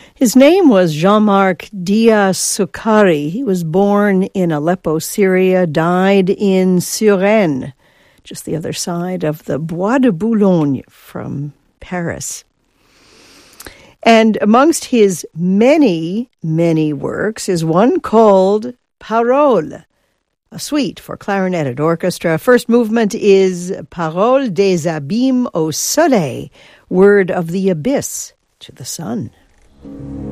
His name was Jean-Marc Diaz-Sucari. He was born in Aleppo, Syria, died in Suresnes, just the other side of the Bois de Boulogne from Paris. And amongst his many, many works is one called Paroles, a suite for clarinet and orchestra. First movement is Paroles des abîmes au soleil, word of the abyss to the sun.